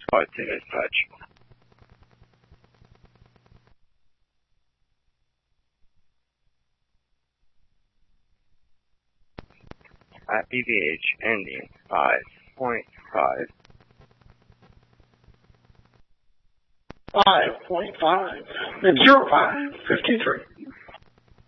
What's in his touch? At BVH ending 5.5. 5.5. Then 0553.